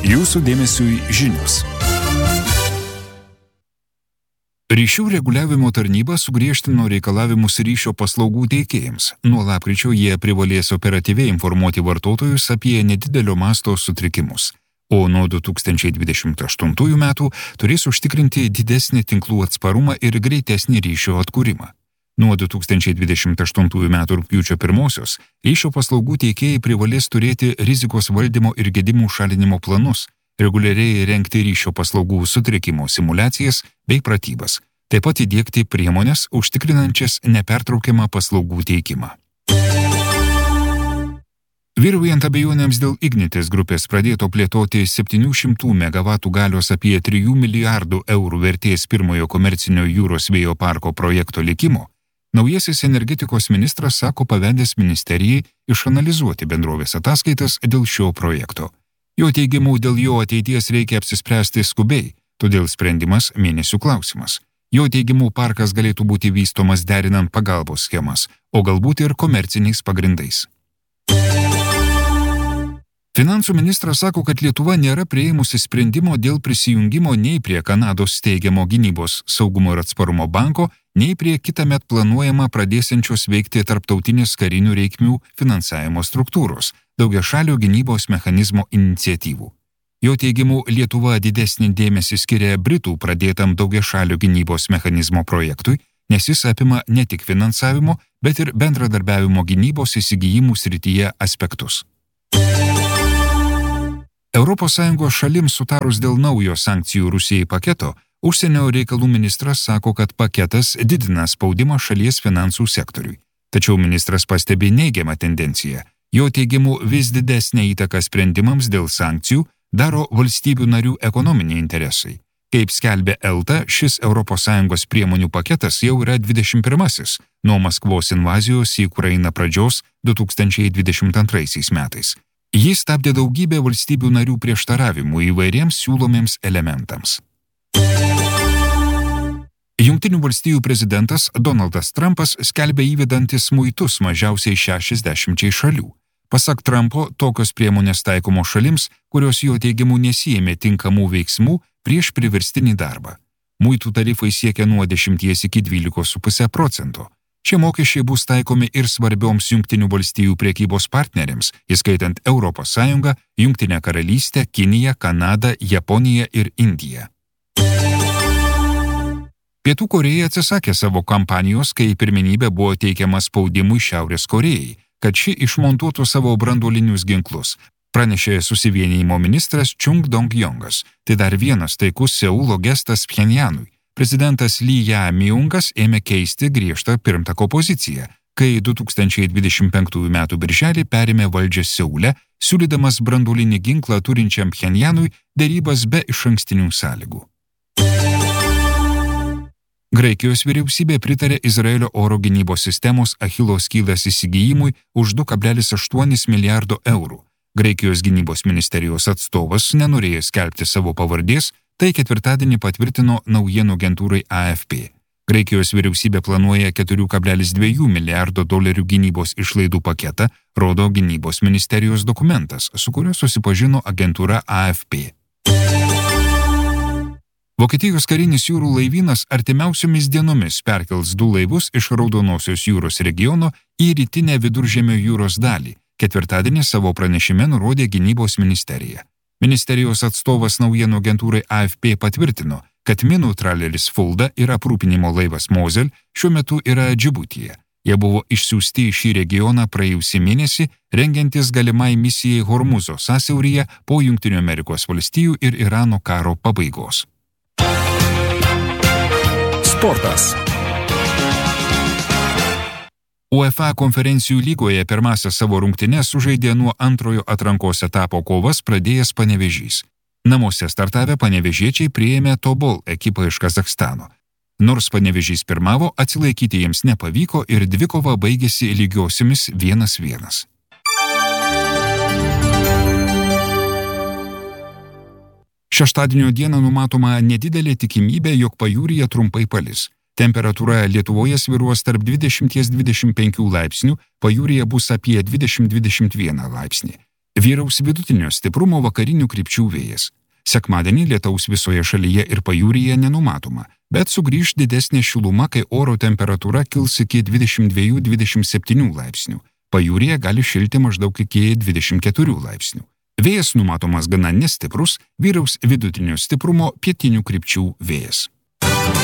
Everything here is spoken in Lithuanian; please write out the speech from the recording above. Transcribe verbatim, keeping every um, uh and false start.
Jūsų dėmesiui žinios. Ryšių reguliavimo tarnyba sugriežtino reikalavimus ryšio paslaugų teikėjams. Nuo lapkričio jie privalės operatyviai informuoti vartotojus apie nedidelio masto sutrikimus, o nuo du tūkstančiai dvidešimt aštuntųjų metų turės užtikrinti didesnį tinklų atsparumą ir greitesnį ryšio atkūrimą. Nuo du tūkstančiai dvidešimt aštuntųjų metų rugpjūčio pirmosios ryšio paslaugų teikėjai privalės turėti rizikos valdymo ir gedimų šalinimo planus, reguliariai rengti ryšio paslaugų sutrikimo simuliacijas bei pratybas, taip pat įdiegti priemonės užtikrinančias nepertraukiamą paslaugų teikimą. Vyraujant abejonėms dėl Ignitis grupės pradėto plėtoti septynių šimtų megavatų galios apie trijų milijardų eurų vertės pirmojo komercinio jūros vėjo parko projekto likimo, naujasis energetikos ministras sako pavedęs ministerijai išanalizuoti bendrovės ataskaitas dėl šio projekto. Jo teigimu, dėl jo ateities reikia apsispręsti skubiai, todėl sprendimas mėnesių klausimas. Jo teigimu, parkas galėtų būti vystomas derinant pagalbos schemas, o galbūt ir komerciniais pagrindais. Finansų ministras sako, kad Lietuva nėra priėmusi sprendimo dėl prisijungimo nei prie Kanados steigiamo gynybos, saugumo ir atsparumo banko, nei prie kitąmet planuojama pradėsiančios veikti tarptautinės karinių reikmių finansavimo struktūros, daugiašalio gynybos mechanizmo iniciatyvų. Jo teigimu, Lietuva didesnį dėmesį skiria Britų pradėtam daugiašalio gynybos mechanizmo projektui, nes jis apima ne tik finansavimo, bet ir bendradarbiavimo gynybos įsigijimų srityje aspektus. Europos Sąjungos šalims sutarus dėl naujo sankcijų Rusijai paketo, užsienio reikalų ministras sako, kad paketas didina spaudimą šalies finansų sektoriui. Tačiau ministras pastebi neigiamą tendenciją. Jo teigimu, vis didesnė įtaka sprendimams dėl sankcijų daro valstybių narių ekonominiai interesai. Kaip skelbė Elta, šis Europos Sąjungos priemonių paketas jau yra dvidešimt pirmasis nuo Maskvos invazijos į Ukrainą pradžios du tūkstančiai dvidešimt antraisiais metais. Jis stabdė daugybę valstybių narių prieštaravimų įvairiems siūlomiems elementams. Jungtinių valstijų prezidentas Donaldas Trumpas skelbė įvedantis muitus mažiausiai šešiasdešimčiai šalių. Pasak Trumpo, tokios priemonės taikomos šalims, kurios jo teigimu nesiėmė tinkamų veiksmų prieš priverstinį darbą. Muitų tarifai siekia nuo dešimties iki dvylikos su puse procento. Šie mokesčiai bus taikomi ir svarbioms Jungtinių valstijų prekybos partneriams, įskaitant Europos Sąjungą, Jungtinę karalystę, Kiniją, Kanadą, Japoniją ir Indiją. Pietų Korėja atsisakė savo kampanijos, kai pirmenybė buvo teikiama spaudimui Šiaurės Korėjai, kad ši išmontuotų savo branduolinius ginklus, pranešė susivienijimo ministras Chung Dong-jongas. Tai dar vienas taikus Seulo gestas Pchenjanui. Prezidentas Lee Jae-myungas ėmė keisti griežtą pirmtako poziciją, kai du tūkstančiai dvidešimt penktųjų metų birželį perėmė valdžią Seule, siūlydamas branduolinį ginklą turinčiam Pchenjanui derybas be išankstinių sąlygų. Graikijos vyriausybė pritarė Izraelio oro gynybos sistemos Achilo skydas įsigijimui už du kablelis aštuoni milijardo eurų. Graikijos gynybos ministerijos atstovas nenorėjo skelbti savo pavardės, tai ketvirtadienį patvirtino naujienų agentūrai A F P. Graikijos vyriausybė planuoja keturi kablelis du milijardo dolerių gynybos išlaidų paketą, rodo gynybos ministerijos dokumentas, su kuriuo susipažino agentūra A F P. Vokietijos karinis jūrų laivynas artimiausiomis dienomis perkels du laivus iš Raudonosios jūros regiono į rytinę Viduržemio jūros dalį. Ketvirtadienį savo pranešime nurodė gynybos ministerija. Ministerijos atstovas naujienų agentūrai A F P patvirtino, kad minų traleris Fulda ir aprūpinimo laivas Mozel šiuo metu yra Džibutyje. Jie buvo išsiųsti į šį regioną praėjusį mėnesį, rengiantis galimai misijai Hormuzo sąsiauryje po Jungtinių Amerikos valstijų ir Irano karo pabaigos. Sportas. UEFA konferencijų lygoje pirmąsias savo rungtynes sužaidė nuo antrojo atrankos etapo kovas pradėjęs Panevėžys. Namuose startavę panevėžiečiai priėmė Tobol ekipą iš Kazachstano. Nors Panevėžys pirmavo, atsilaikyti jiems nepavyko ir dvikova baigėsi lygiosiomis vienas vienas. Šeštadienio dieną numatoma nedidelė tikimybė, jog pajūryje trumpai palis. Temperatūra Lietuvoje svyruos tarp dvidešimt iki dvidešimt penkių laipsnių, pajūryje bus apie dvidešimt iki dvidešimt vieną laipsnį. Vyraus vidutinio stiprumo vakarinių krypčių vėjas. Sekmadienį lietaus visoje šalyje ir pajūryje nenumatoma, bet sugrįž didesnė šiluma, kai oro temperatūra kils iki dvidešimt dviejų dvidešimt septynių laipsnių. Pajūryje gali šilti maždaug iki dvidešimt keturių laipsnių. Vėjas numatomas gana nestiprus, vyraus vidutinio stiprumo pietinių krypčių vėjas.